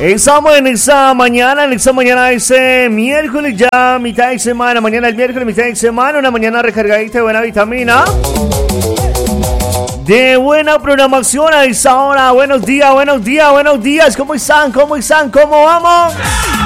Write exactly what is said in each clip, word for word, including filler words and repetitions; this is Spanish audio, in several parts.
Estamos en esta mañana, en esta mañana ese miércoles ya, mitad de semana, mañana el miércoles, mitad de semana, una mañana recargadita de buena vitamina, de buena programación a esta hora. Buenos días, buenos días, buenos días, ¿cómo están? ¿Cómo están? ¿Cómo vamos?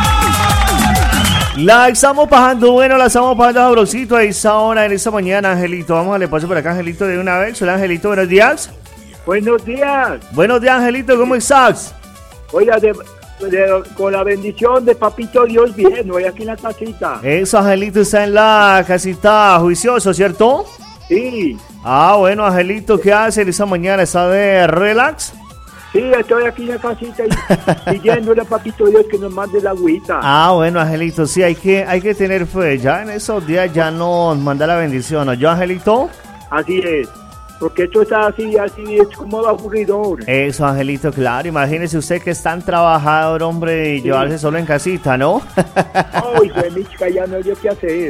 La estamos bajando, bueno, la estamos bajando sabrosito a esta hora, en esta mañana, Angelito. Vamos a darle paso por acá, Angelito, de una vez. Hola, Angelito, buenos días. Buenos días. Buenos días, Angelito, ¿cómo estás? Oiga, de, de, con la bendición de Papito Dios, bien, voy aquí en la casita. Eso, Angelito, está en la casita juicioso, ¿cierto? Sí. Ah, bueno, Angelito, ¿qué hace esta mañana? ¿Está de relax? Sí, estoy aquí en la casita y pidiéndole a Papito Dios que nos mande la agüita. Ah, bueno, Angelito, sí, hay que, hay que tener fe. Ya en esos días ya nos manda la bendición, ¿no? ¿Yo, Angelito? Así es, porque esto está así, así, es como aburridor. Eso, Angelito, claro. Imagínese usted que es tan trabajador, hombre, y sí, llevarse solo en casita, ¿no? Ay, de mi chica, ya no hay qué hacer.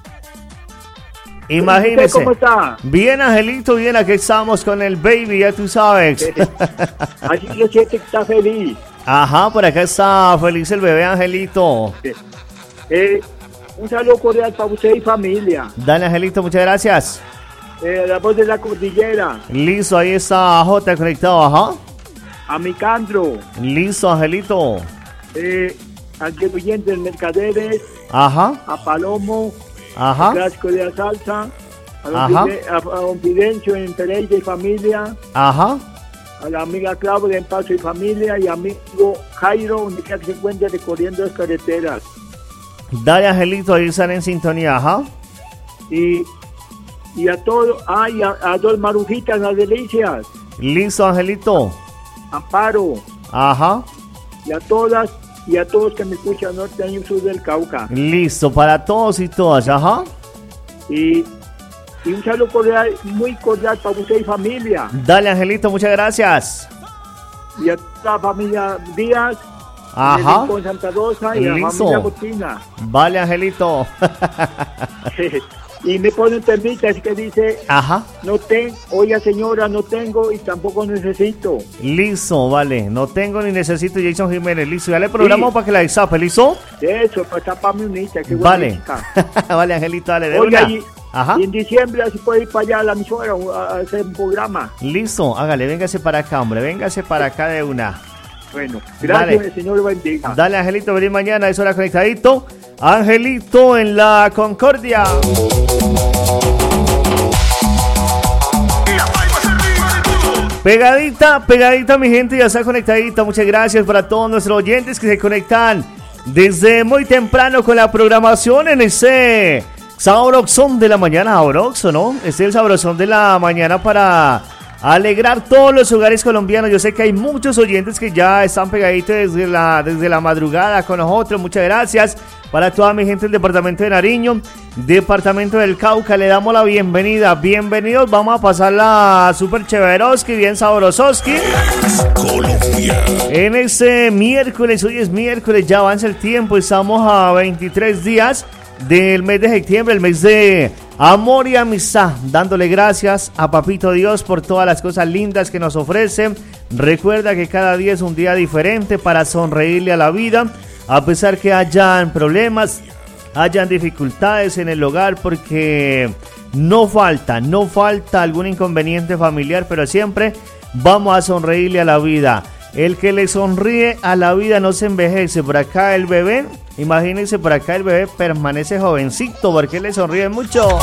Imagínese. ¿Cómo está? Bien, Angelito, bien, aquí estamos con el baby, ya tú sabes. Así que siente que está feliz. Ajá, por acá está feliz el bebé, Angelito. Eh, un saludo cordial para usted y familia. Dale, Angelito, muchas gracias. Eh, la voz de la cordillera. Listo, ahí está J conectado, ajá. A Micandro. Listo, Angelito. Eh, al oyente del Mercaderes. Ajá. A Palomo. Ajá. Al clásico de la salsa. A don, Ajá. Fide, a, a don Fidencio en Pereira y familia. Ajá. A la amiga Claudia en Paso y familia. Y amigo Jairo, donde quiera que se encuentre recorriendo las carreteras. Dale, Angelito, ahí están en sintonía, ajá. Y, y a todos, ay, ah, a, a dos marujitas, las delicias. Listo, Angelito. Amparo. Ajá. Y a todas. Y a todos que me escuchan norte y sur del Cauca. Listo, para todos y todas, ajá. Y, y un saludo cordial, muy cordial para usted y familia. Dale, Angelito, muchas gracias. Y a toda la familia Díaz. Ajá. Con Santa Rosa y Listo. la familia Botina. Vale, Angelito. Y me pone un temita, así que dice, ajá. No tengo, oiga señora, no tengo y tampoco necesito. Listo, vale, no tengo ni necesito. Jason Jiménez, listo, ya le programamos sí, para que la destape, ¿listo? Eso, para taparme unita, qué vale. Vale, Angelito, dale, de oiga, una. Y, ajá. Y en diciembre así puede ir para allá a la emisora a hacer un programa. Listo, hágale, véngase para acá, hombre, véngase para acá de una. Bueno, gracias, dale. Señor bendiga. Dale, Angelito, venir mañana, es hora conectadito. Angelito en la Concordia. Pegadita, pegadita mi gente, ya está conectadita. Muchas gracias para todos nuestros oyentes que se conectan desde muy temprano con la programación en ese sabrosón de la mañana, sabroso, ¿no? Este es el sabrosón de la mañana para alegrar todos los hogares colombianos. Yo sé que hay muchos oyentes que ya están pegaditos desde la, desde la madrugada con nosotros. Muchas gracias para toda mi gente del departamento de Nariño, departamento del Cauca. Le damos la bienvenida. Bienvenidos, vamos a pasarla súper chéveroski, bien sabrososki. Colombia. En este miércoles, hoy es miércoles, ya avanza el tiempo. Estamos a veintitrés días del mes de septiembre, el mes de amor y amistad, dándole gracias a Papito Dios por todas las cosas lindas que nos ofrece. Recuerda que cada día es un día diferente para sonreírle a la vida, a pesar que hayan problemas, hayan dificultades en el hogar, porque no falta, no falta algún inconveniente familiar, pero siempre vamos a sonreírle a la vida. El que le sonríe a la vida no se envejece. Por acá el bebé, imagínense, por acá el bebé permanece jovencito porque le sonríe mucho.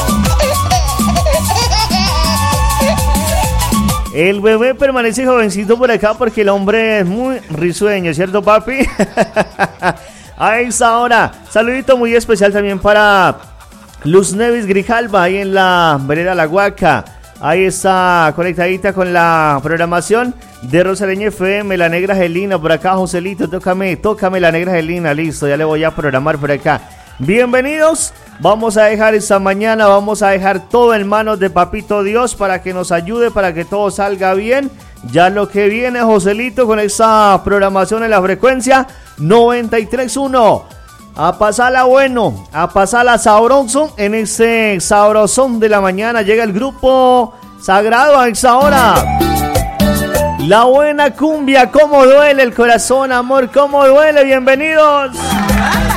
El bebé permanece jovencito por acá porque el hombre es muy risueño, ¿cierto, papi? A esa hora, saludito muy especial también para Luz Nevis Grijalva, ahí en la vereda La Huaca. Ahí está conectadita con la programación de Rosaleña F M, La Negra Gelina. Por acá, Joselito, tócame, tócame La Negra Gelina. Listo, ya le voy a programar por acá. Bienvenidos, vamos a dejar esta mañana, vamos a dejar todo en manos de Papito Dios para que nos ayude, para que todo salga bien. Ya lo que viene, Joselito, con esa programación en la frecuencia noventa y tres punto uno. A pasarla bueno, a pasarla sabroso en ese sabrosón de la mañana. Llega el grupo sagrado a esa hora. La buena cumbia, cómo duele el corazón, amor, cómo duele. Bienvenidos.